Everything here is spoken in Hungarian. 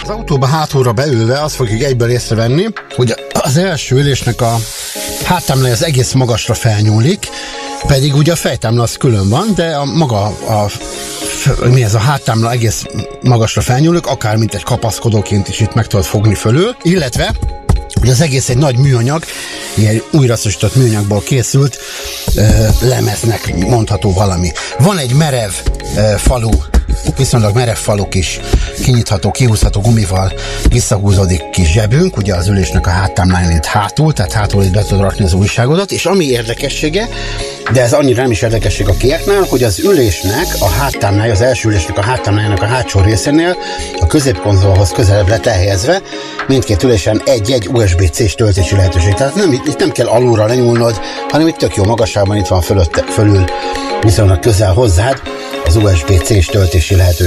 Az autóba hátulra beülve azt fogjuk egyből észrevenni, hogy az első ülésnek a háttámlája az egész magasra felnyúlik, pedig ugye a fejtámla az külön van, de a háttámla egész magasra felnyúlik, akár mint egy kapaszkodóként is itt meg tudod fogni fölül, illetve hogy az egész egy nagy műanyag, ilyen újraszosított műanyagból készült lemeznek mondható valami. Van egy merev falu, viszonylag merev falu kis kinyitható, kihúzható gumival visszahúzódik kis zsebünk, ugye az ülésnek a háttámláján itt hátul, tehát hátul itt be tudod rakni az újságodat, és ami érdekessége, de ez annyira nem is érdekesség a kieknál, hogy az ülésnek a háttámlája, az első ülésnek a háttámlájának a hátsó részénél a középkonzolhoz közelebb lett elhelyezve, mindkét ülésen egy USB-C-s töltési lehetőség. Tehát itt nem kell alulra lenyúlnod, hanem itt tök jó magasságban itt van fölül viszonylag közel hozzád az USB-C-s töltési lehetőség.